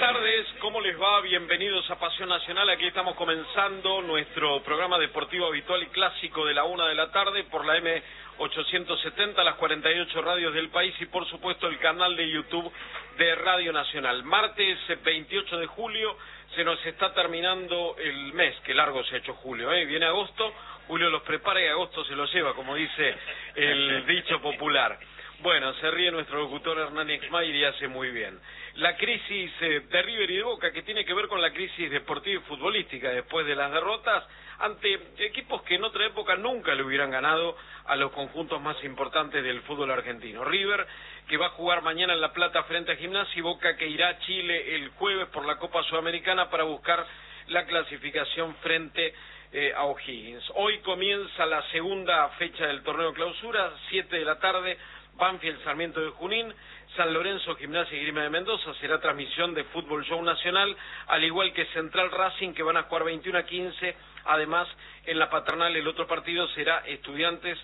tardes, ¿cómo les va? Bienvenidos a Pasión Nacional. Aquí estamos comenzando nuestro programa deportivo habitual y clásico de la 1 de la tarde por la M870, las 48 radios del país y por supuesto el canal de YouTube de Radio Nacional. Martes 28 de julio, se nos está terminando el mes, que largo se ha hecho julio, Viene agosto, julio los prepara y agosto se los lleva, como dice el dicho popular. Bueno, se ríe nuestro locutor Hernán Exmayer y hace muy bien. La crisis de River y de Boca, que tiene que ver con la crisis deportiva y futbolística después de las derrotas ante equipos que en otra época nunca le hubieran ganado a los conjuntos más importantes del fútbol argentino. River, que va a jugar mañana en La Plata frente a Gimnasia, y Boca, que irá a Chile el jueves por la Copa Sudamericana para buscar la clasificación frente a O'Higgins. Hoy comienza la segunda fecha del torneo clausura, 7 de la tarde, Banfield Sarmiento de Junín, San Lorenzo Gimnasia y Grima de Mendoza. Será transmisión de Fútbol Show Nacional, al igual que Central Racing, que van a jugar 21-15. Además, en la Patronal el otro partido será Estudiantes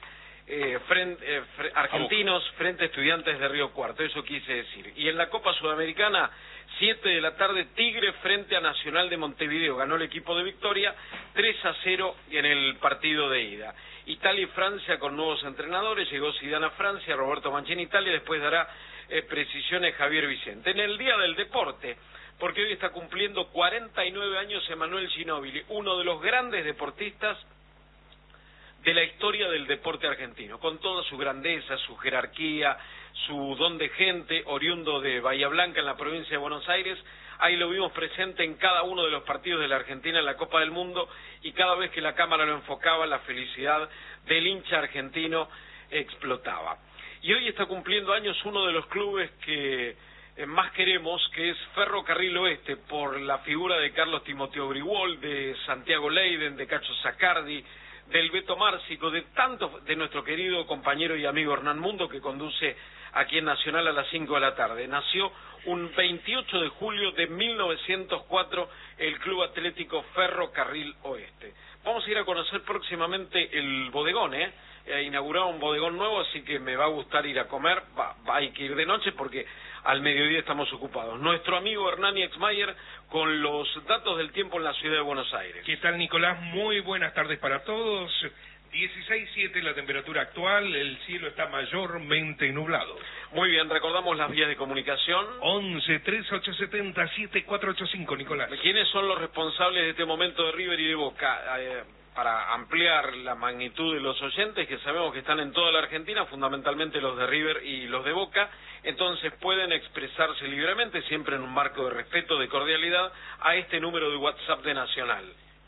Argentinos frente a Estudiantes de Río Cuarto, eso quise decir. Y en la Copa Sudamericana, 7 de la tarde, Tigre frente a Nacional de Montevideo. Ganó el equipo de Victoria 3-0 en el partido de ida. Italia y Francia con nuevos entrenadores, llegó Zidane a Francia, Roberto Mancini Italia, después dará precisiones Javier Vicente. En el Día del Deporte, porque hoy está cumpliendo 49 años Emanuel Ginóbili, uno de los grandes deportistas de la historia del deporte argentino, con toda su grandeza, su jerarquía, su don de gente, oriundo de Bahía Blanca en la provincia de Buenos Aires. Ahí lo vimos presente en cada uno de los partidos de la Argentina en la Copa del Mundo, y cada vez que la cámara lo enfocaba, la felicidad del hincha argentino explotaba. Y hoy está cumpliendo años uno de los clubes que más queremos, que es Ferrocarril Oeste, por la figura de Carlos Timoteo Grigol, de Santiago Leiden, de Cacho Zaccardi, del Beto Márcico, de nuestro querido compañero y amigo Hernán Mundo, que conduce aquí en Nacional a las 5 de la tarde. Nació un 28 de julio de 1904 el Club Atlético Ferrocarril Oeste. Vamos a ir a conocer próximamente el bodegón, inaugurado un bodegón nuevo, así que me va a gustar ir a comer. Hay que ir de noche porque al mediodía estamos ocupados. Nuestro amigo Hernán Exmayer con los datos del tiempo en la ciudad de Buenos Aires. ¿Qué tal, Nicolás? Muy buenas tardes para todos. 16.7 la temperatura actual, el cielo está mayormente nublado. Muy bien, recordamos las vías de comunicación. 11-3870-7485, Nicolás. ¿Quiénes son los responsables de este momento de River y de Boca? Para ampliar la magnitud de los oyentes, que sabemos que están en toda la Argentina, fundamentalmente los de River y los de Boca, entonces pueden expresarse libremente, siempre en un marco de respeto, de cordialidad, a este número de WhatsApp de Nacional.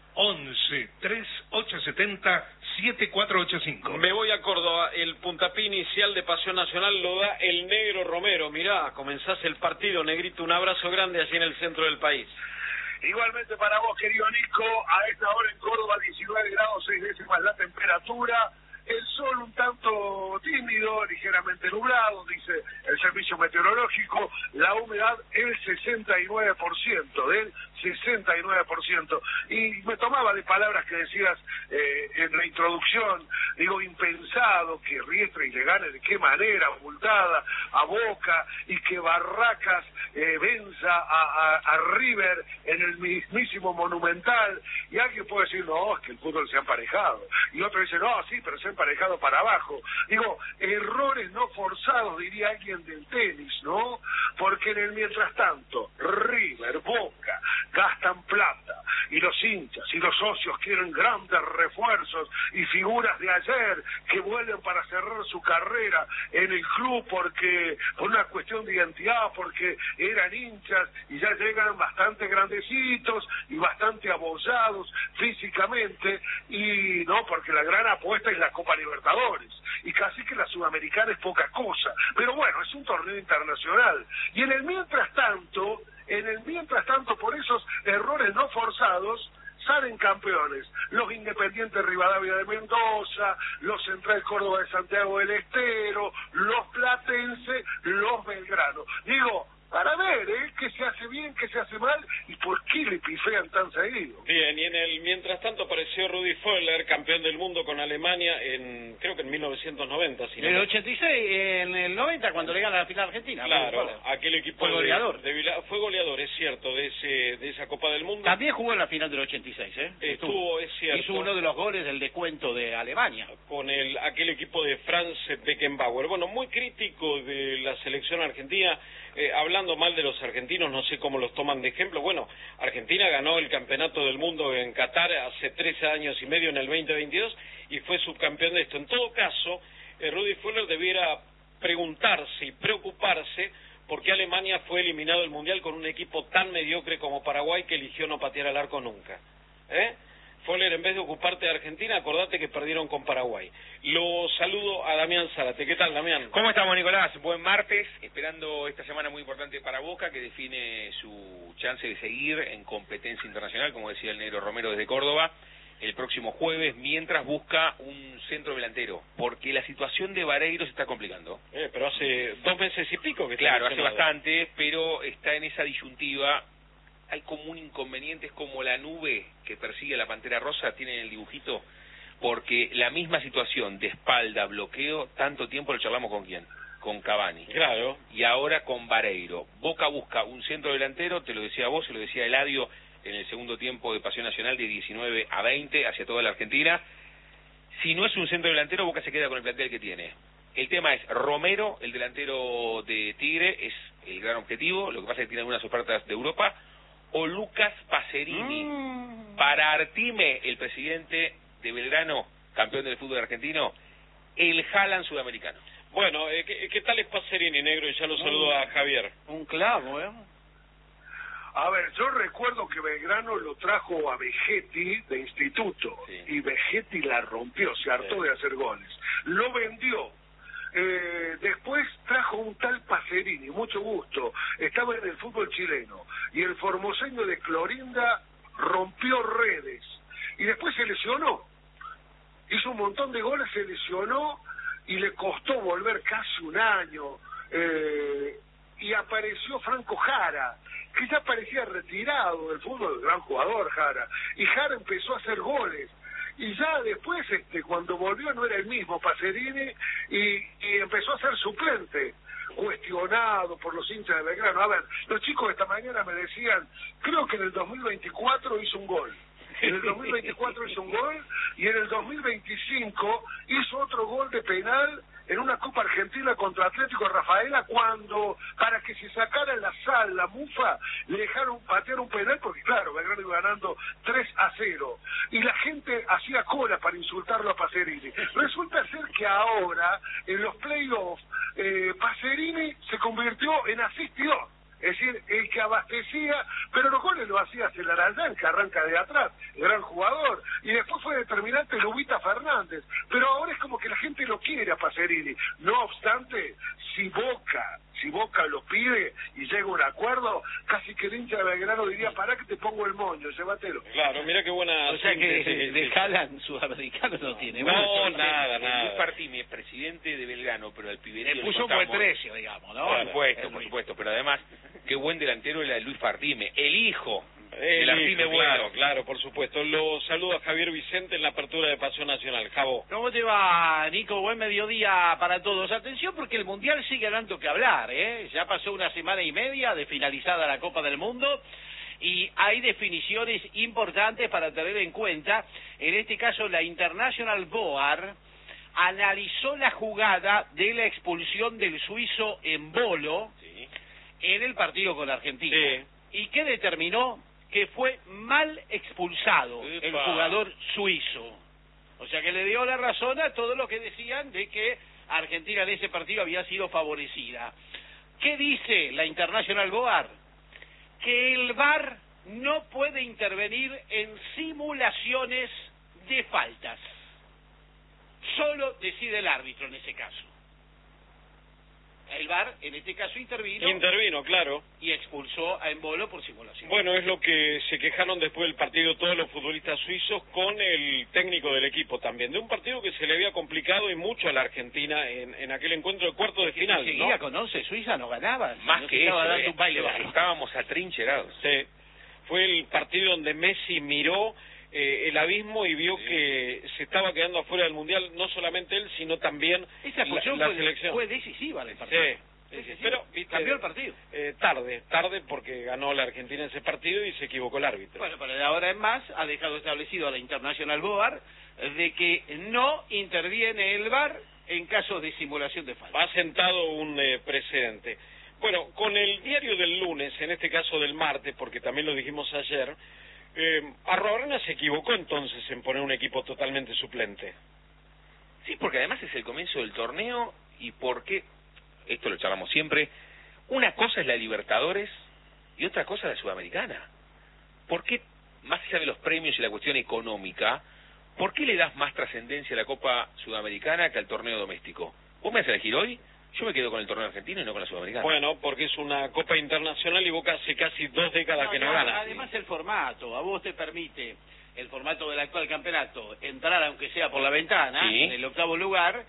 11-3870-7485. Me voy a Córdoba. El puntapié inicial de Pasión Nacional lo da el Negro Romero. Mirá, comenzás el partido, Negrito, un abrazo grande allí en el centro del país. Igualmente para vos, querido Nico, a esta hora en Córdoba 19 grados 6 décimas la temperatura, el sol un tanto tímido, ligeramente nublado, dice el servicio meteorológico, la humedad el 69%, 69%. Y me tomaba de palabras que decías en la introducción, digo, impensado que Riestra le gane, de qué manera, abultada a Boca, y que Barracas venza a River en el mismísimo Monumental. Y alguien puede decir, no, es que el fútbol se ha emparejado. Y otro dice, no, sí, pero se ha emparejado para abajo. Digo, errores no forzados, diría alguien del tenis, ¿no? Porque en el mientras tanto, River, Boca, gastan plata, y los hinchas y los socios quieren grandes refuerzos y figuras de ayer que vuelven para cerrar su carrera en el club porque por una cuestión de identidad, porque eran hinchas y ya llegan bastante grandecitos y bastante abollados físicamente, y no, porque la gran apuesta es la Copa Libertadores, y casi que la Sudamericana es poca cosa, pero bueno, es un torneo internacional. Y en el mientras tanto, por esos errores no forzados, salen campeones los Independientes Rivadavia de Mendoza, los Central Córdoba de Santiago del Estero, los Platense, los Belgrano. Digo, para ver qué se hace bien, qué se hace mal y por qué le pifean tan seguido. Bien, y mientras tanto apareció Rudi Völler, campeón del mundo con Alemania, creo que en 1990. En el 86, en el 90, cuando le gana la final argentina. Claro, aquel equipo fue goleador. Fue goleador, es cierto, de esa Copa del Mundo. También jugó en la final del 86, Estuvo, es cierto. Hizo uno de los goles del descuento de Alemania. Con aquel equipo de Franz Beckenbauer. Bueno, muy crítico de la selección argentina, hablando mal de los argentinos, no sé cómo los toman de ejemplo. Bueno, Argentina ganó el campeonato del mundo en Qatar hace 13 años y medio, en el 2022, y fue subcampeón de esto. En todo caso, Rudi Völler debiera preguntarse y preocuparse por qué Alemania fue eliminado del Mundial con un equipo tan mediocre como Paraguay, que eligió no patear al arco nunca. Völler, en vez de ocuparte de Argentina, acordate que perdieron con Paraguay. Lo saludo a Damián Zárate. ¿Qué tal, Damián? ¿Cómo estamos, Nicolás? Buen martes, esperando esta semana muy importante para Boca, que define su chance de seguir en competencia internacional, como decía el negro Romero desde Córdoba, el próximo jueves, mientras busca un centro delantero, porque la situación de Vareiro se está complicando. Pero hace 2 meses y pico que está Claro, hace lesionado. bastante, pero está en esa disyuntiva. Hay como un inconveniente, es como la nube que persigue a la Pantera Rosa, tienen el dibujito, porque la misma situación de espalda, bloqueo, tanto tiempo lo charlamos con quién, con Cavani. Claro. Y ahora con Vareiro. Boca busca un centro delantero, te lo decía vos, se lo decía Eladio en el segundo tiempo de Pasión Nacional, de 19-20 hacia toda la Argentina. Si no es un centro delantero, Boca se queda con el plantel que tiene. El tema es Romero, el delantero de Tigre, es el gran objetivo, lo que pasa es que tiene algunas ofertas de Europa, o Lucas Pacerini. Para Artime, el presidente de Belgrano, campeón del fútbol argentino, el Haaland sudamericano. Bueno, ¿qué tal es Pacerini, negro? Y ya lo saludo a Javier. Un clavo, A ver, yo recuerdo que Belgrano lo trajo a Vegetti de instituto, Sí. y Vegetti la rompió, se hartó de hacer goles. Lo vendió. Después trajo un tal Pacerini, mucho gusto, estaba en el fútbol chileno, y el formoseño de Clorinda rompió redes, y después se lesionó, hizo un montón de goles, se lesionó, y le costó volver casi un año, y apareció Franco Jara, que ya parecía retirado del fútbol, gran jugador Jara, y Jara empezó a hacer goles. Y ya después, cuando volvió, no era el mismo Pacerini, y empezó a ser suplente, cuestionado por los hinchas de Belgrano. A ver, los chicos esta mañana me decían, creo que en el 2024 hizo un gol. En el 2024 hizo un gol, y en el 2025 hizo otro gol de penal en una Copa Argentina contra Atlético Rafaela, cuando, para que se sacara la sal, la mufa, le dejaron patear un penal, porque claro, Belgrano iba ganando 3-0, y la gente hacía cola para insultarlo a Pacerini. Resulta ser que ahora, en los playoffs, Pacerini se convirtió en asistidor, es decir, el que abastecía, pero los goles lo hacía Celarayán, que arranca de atrás, el gran jugador, y después fue determinante Lubita Fernández, pero ahora es como que la gente lo quiere a Pacerini. No obstante, si Boca lo pide y llega a un acuerdo, casi que el hincha de Belgrano diría, pará que te pongo el moño, llévatelo. Claro, mira qué buena... O sea que síntesis. de Haaland sudamericano no tiene. No, nada. Luis Partime, presidente de Belgrano, pero al piberío Le puso un buen precio, digamos, ¿no? Por supuesto, pero además, qué buen delantero era Luis Partime, el hijo del Artime bueno. Claro, por supuesto. Lo saludo a Javier Vicente en la apertura de Pasión Nacional. Javo. ¿Cómo te va, Nico? Buen mediodía para todos. Atención, porque el Mundial sigue dando que hablar, Ya pasó una semana y media de finalizada la Copa del Mundo, y hay definiciones importantes para tener en cuenta. En este caso, la International Board analizó la jugada de la expulsión del suizo Embolo en el partido con Argentina. Sí. ¿Y qué determinó? Que fue mal expulsado el jugador suizo. O sea que le dio la razón a todo lo que decían de que Argentina en ese partido había sido favorecida. ¿Qué dice la International Board? Que el VAR no puede intervenir en simulaciones de faltas. Solo decide el árbitro en ese caso. El VAR en este caso intervino, claro. y expulsó a Embolo por simulación. Bueno, es lo que se quejaron después del partido todos los futbolistas suizos con el técnico del equipo también, de un partido que se le había complicado y mucho a la Argentina en aquel encuentro de cuarto de final, Si seguía ¿no? con 11, Suiza no ganaba. Más no que estaba eso, dando un baile bajo. estábamos atrincherados. Sí. fue el partido donde Messi miró el abismo y vio que se estaba quedando afuera del Mundial, no solamente él, sino también esa expulsión la selección. Fue decisiva del partido. Sí, pero ¿viste? Cambió el partido. Tarde porque ganó la Argentina ese partido y se equivocó el árbitro. Bueno, pero de ahora en más ha dejado establecido a la International Board de que no interviene el VAR en casos de simulación de falta. Ha sentado un precedente. Bueno, con el diario del lunes, en este caso del martes, porque también lo dijimos ayer, Arruabarrena se equivocó entonces en poner un equipo totalmente suplente. Sí, porque además es el comienzo del torneo y porque, esto lo charlamos siempre, una cosa es la Libertadores y otra cosa es la Sudamericana. ¿Por qué, más allá de los premios y la cuestión económica, por qué le das más trascendencia a la Copa Sudamericana que al torneo doméstico? ¿Vos me haces elegir hoy? Yo me quedo con el torneo argentino y no con la Sudamericana. Bueno, porque es una Copa Internacional y Boca hace casi 2 décadas que no gana. Además el formato, a vos te permite, el formato del actual campeonato, entrar aunque sea por la ventana, sí, en el 8º lugar,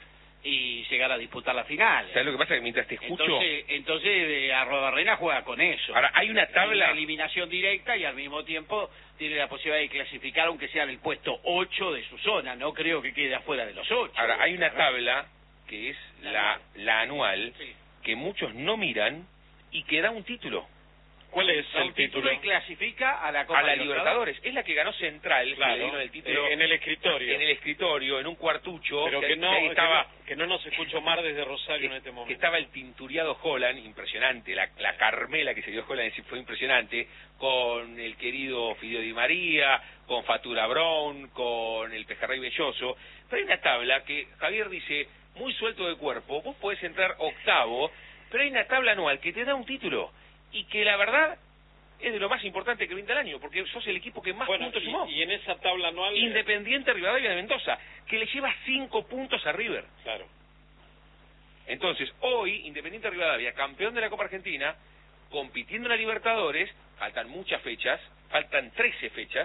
y llegar a disputar la final. ¿Sabes lo que pasa? Que mientras te escucho... Entonces Arruabarrena juega con eso. Ahora, hay una tabla... Una eliminación directa y al mismo tiempo tiene la posibilidad de clasificar aunque sea en el puesto 8 de su zona. No creo que quede afuera de los 8. Ahora, hay una tabla que es la anual, sí, que muchos no miran y que da un título. ¿Cuál es el título? Y clasifica a la Copa A la Libertadores. Es la que ganó Central, claro, que le dieron el título en el escritorio. En el escritorio, en un cuartucho. Pero que no nos escuchó Mar desde Rosario que, en este momento. Que estaba el tinturiado Holland, impresionante, la Carmela que se dio Holland fue impresionante, con el querido Fideo Di María, con Fatura Brown, con el Pejerrey Belloso. Pero hay una tabla que Javier dice, muy suelto de cuerpo, vos podés entrar octavo, pero hay una tabla anual que te da un título, y que la verdad es de lo más importante que brinda el año, porque sos el equipo que más puntos sumó. Y en esa tabla anual... Independiente Rivadavia de Mendoza, que le lleva 5 puntos a River. Claro. Entonces, hoy, Independiente Rivadavia, campeón de la Copa Argentina, compitiendo en la Libertadores, faltan muchas fechas, faltan 13 fechas,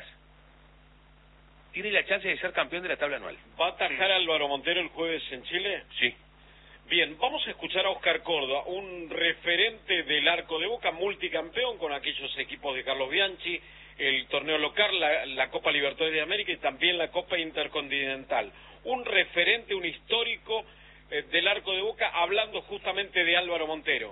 tiene la chance de ser campeón de la tabla anual. ¿Va a atajar Álvaro Montero el jueves en Chile? Sí. Bien, vamos a escuchar a Oscar Córdoba, un referente del arco de Boca, multicampeón con aquellos equipos de Carlos Bianchi, el torneo local, la Copa Libertadores de América y también la Copa Intercontinental. Un referente, un histórico del arco de Boca, hablando justamente de Álvaro Montero.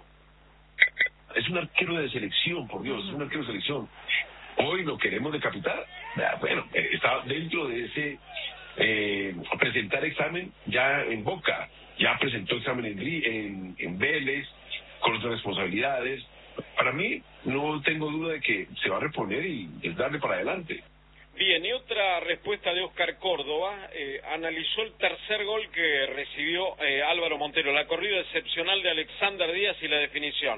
Es un arquero de selección, por Dios, es un arquero de selección. Hoy lo queremos decapitar. Bueno, está dentro de ese presentar examen ya en Boca. Ya presentó examen en Vélez, con otras responsabilidades. Para mí, no tengo duda de que se va a reponer y es darle para adelante. Bien, y otra respuesta de Oscar Córdoba, analizó el tercer gol que recibió Álvaro Montero, la corrida excepcional de Alexander Díaz y la definición.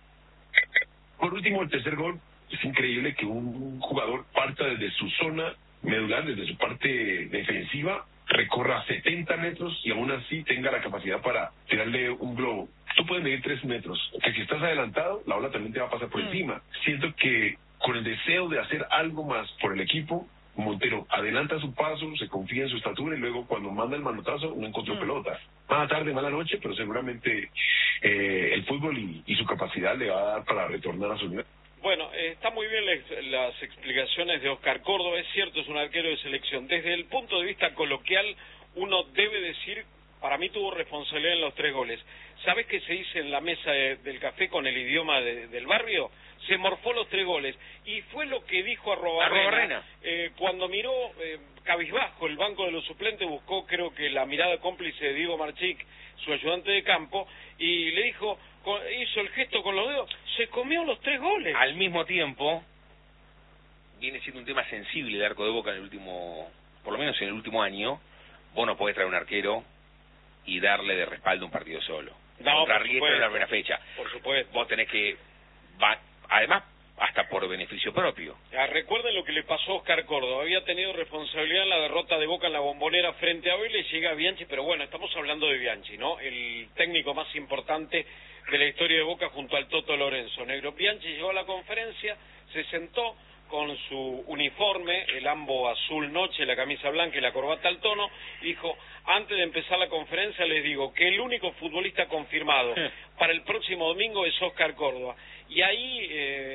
Por último, el tercer gol, es increíble que un jugador parta desde su zona medular, desde su parte defensiva, recorra 70 metros y aún así tenga la capacidad para tirarle un globo. Tú puedes medir 3 metros, que si estás adelantado, la bola también te va a pasar por encima. Siento que con el deseo de hacer algo más por el equipo, Montero adelanta su paso, se confía en su estatura y luego cuando manda el manotazo no encontró pelota. Mala tarde, mala noche, pero seguramente el fútbol y su capacidad le va a dar para retornar a su nivel. Bueno, está muy bien las explicaciones de Oscar Córdoba, es cierto, es un arquero de selección. Desde el punto de vista coloquial, uno debe decir, para mí tuvo responsabilidad en los 3 goles. ¿Sabes qué se dice en la mesa del café con el idioma del barrio? Se morfó los 3 goles. Y fue lo que dijo Arruabarrena. Cuando miró cabizbajo el banco de los suplentes, buscó creo que la mirada cómplice de Diego Marchic, su ayudante de campo, y le dijo, hizo el gesto con los dedos, se comió los 3 goles. Al mismo tiempo, viene siendo un tema sensible el arco de Boca en el último, por lo menos en el último año. Vos no podés traer un arquero y darle de respaldo un partido solo. No, contra Riestra en la primera fecha. Por supuesto. Vos tenés que, además, hasta por beneficio propio. Recuerden lo que le pasó a Oscar Córdoba. Había tenido responsabilidad en la derrota de Boca en la Bombonera frente a Vélez, llega Bianchi, pero bueno, estamos hablando de Bianchi, ¿no? El técnico más importante de la historia de Boca junto al Toto Lorenzo. Negro Bianchi llegó a la conferencia, se sentó con su uniforme, el ambo azul noche, la camisa blanca y la corbata al tono, dijo, antes de empezar la conferencia les digo que el único futbolista confirmado para el próximo domingo es Oscar Córdoba. Y ahí calmó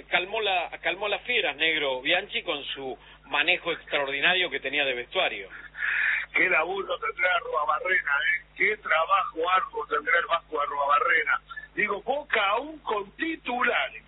calmó las fieras, negro Bianchi, con su manejo extraordinario que tenía de vestuario. Qué laburo tendrá Arruabarrena, qué trabajo arduo tendrá el Vasco Arruabarrena. Digo, Boca aún con titulares,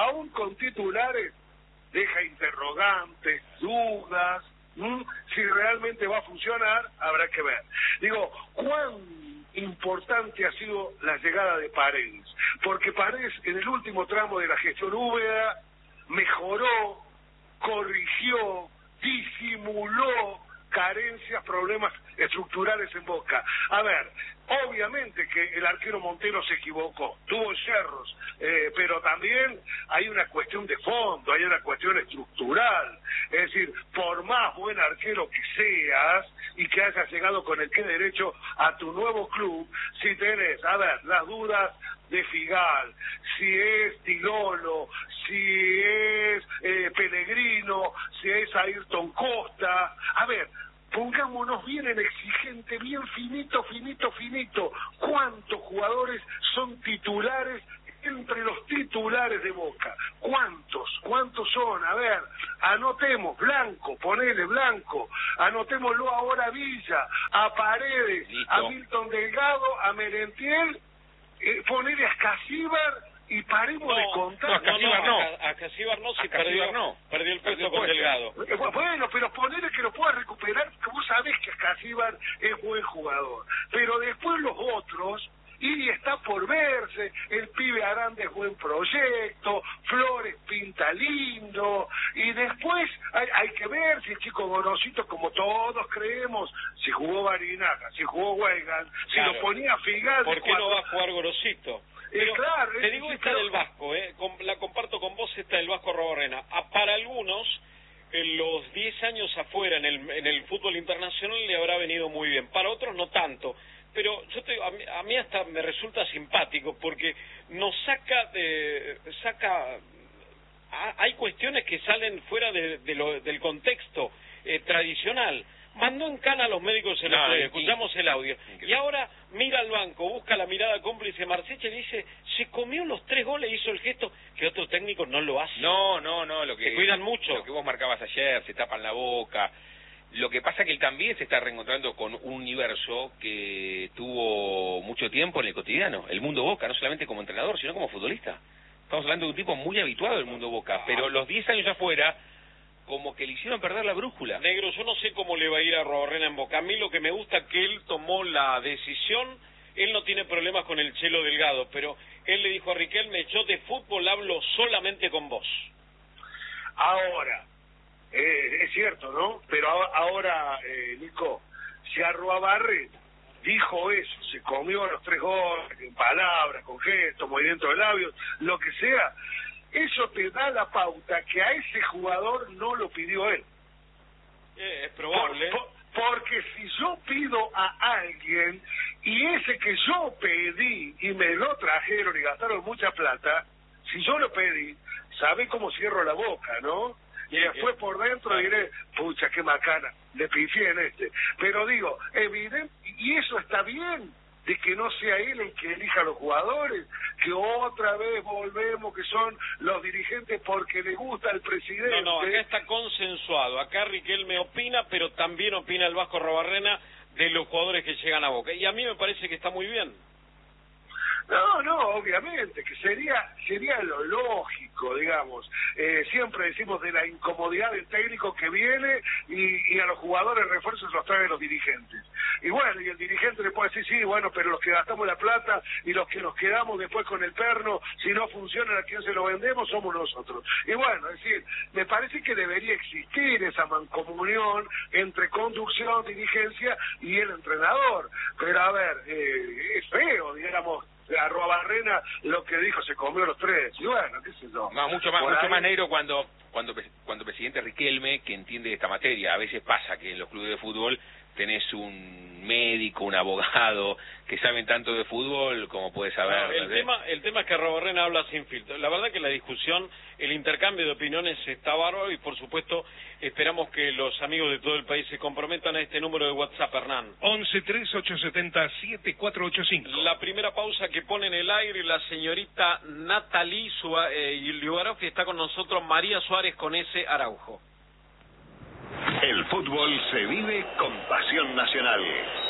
deja interrogantes, dudas. Si realmente va a funcionar, habrá que ver. Digo, ¿cuán importante ha sido la llegada de Paredes? Porque Paredes en el último tramo de la gestión Úbeda mejoró, corrigió, disimuló carencias, problemas estructurales en Boca. A ver, obviamente que el arquero Montero se equivocó, tuvo yerros, pero también hay una cuestión de fondo, hay una cuestión estructural. Es decir, por más buen arquero que seas y que hayas llegado con el pie derecho a tu nuevo club, si tenés, a ver, las dudas de Figal, si es Tilolo, si es Pellegrino, si es Ayrton Costa, a ver, pongámonos bien en exigente, bien finito. ¿Cuántos jugadores son titulares entre los titulares de Boca? ¿Cuántos son? A ver, anotemos, Blanco, ponele Blanco, anotémoslo ahora a Villa, a Paredes, listo, a Milton Delgado, a Merentiel, ponele a Escasíbar y paremos de contar. A Casíbar no, si perdió el puesto con Delgado. Bueno, pero ponele que lo pueda recuperar, que vos sabés que Casíbar es buen jugador, pero después los otros, y está por verse, el pibe Aranda es buen proyecto, Flores pinta lindo, y después hay que ver si el chico Gorosito, como todos creemos, si jugó Barinaga, si jugó Weigand, claro, si lo ponía Figal. ¿Por qué no va a jugar Gorosito? Pero claro, te digo esta del Vasco, la comparto con vos, esta del Vasco Arruabarrena. Para algunos, los 10 años afuera en el fútbol internacional le habrá venido muy bien, para otros no tanto. Pero yo te digo, a mí hasta me resulta simpático porque nos hay cuestiones que salen fuera del contexto tradicional. Mandó en cana a los médicos el otro día, escuchamos el audio. Y ahora mira al banco, busca la mirada cómplice Marcheche y dice, se comió los 3 goles, hizo el gesto que otros técnicos no lo hacen. No, lo que se cuidan mucho. Lo que vos marcabas ayer, se tapan la boca. Lo que pasa es que él también se está reencontrando con un universo que tuvo mucho tiempo en el cotidiano, el mundo Boca, no solamente como entrenador, sino como futbolista. Estamos hablando de un tipo muy habituado del mundo Boca, pero los 10 años afuera, como que le hicieron perder la brújula. Negro, yo no sé cómo le va a ir a Arruabarrena en Boca. A mí lo que me gusta es que él tomó la decisión, él no tiene problemas con el Chelo Delgado, pero él le dijo a Riquelme, yo de fútbol hablo solamente con vos. Ahora, es cierto, ¿no? Pero ahora, Nico, si Arruabarrena dijo eso, se comió los 3 goles, en palabras, con gestos, movimiento de labios, lo que sea, eso te da la pauta que a ese jugador no lo pidió él. Es probable. Porque si yo pido a alguien y ese que yo pedí y me lo trajeron y gastaron mucha plata, si yo lo pedí, ¿sabe cómo cierro la boca, no? Y después por dentro diré, pucha, qué macana, le pifié en este. Pero digo, evidente, y eso está bien, de que no sea él el que elija a los jugadores, que otra vez volvemos que son los dirigentes porque le gusta el presidente. No, acá está consensuado, acá Riquelme opina, pero también opina el Vasco Arruabarrena de los jugadores que llegan a Boca, y a mí me parece que está muy bien. No, obviamente, que sería lo lógico, digamos. Siempre decimos de la incomodidad del técnico que viene y a los jugadores refuerzos los traen los dirigentes. Y bueno, y el dirigente le puede decir, sí, bueno, pero los que gastamos la plata y los que nos quedamos después con el perno, si no funciona, a quien se lo vendemos somos nosotros. Y bueno, es decir, me parece que debería existir esa mancomunión entre conducción, dirigencia y el entrenador. Pero a ver, es feo, digamos, Arruabarrena lo que dijo, se comió los 3, y bueno, qué sé yo. No, mucho más negro cuando presidente Riquelme, que entiende esta materia, a veces pasa que en los clubes de fútbol tenés un médico, un abogado que saben tanto de fútbol como puede saber. El tema es que Roborrena habla sin filtro. La verdad que la discusión, el intercambio de opiniones está bárbaro y por supuesto esperamos que los amigos de todo el país se comprometan a este número de WhatsApp, Hernán. 1138707485. La primera pausa que pone en el aire la señorita Natalie Liubaroff, está con nosotros María Suárez con ese Araujo. El fútbol se vive con pasión nacional.